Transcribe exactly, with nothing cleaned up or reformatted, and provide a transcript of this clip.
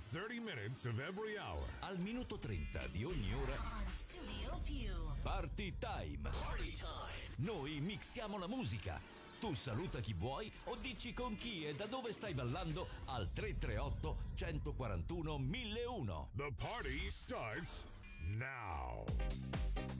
thirty minutes of every hour. Al minuto trenta di ogni ora. On Studio Più. Party time. Party time. Noi mixiamo la musica. Tu saluta chi vuoi o dici con chi e da dove stai ballando al tre tre otto, uno quattro uno, mille uno. The party starts now.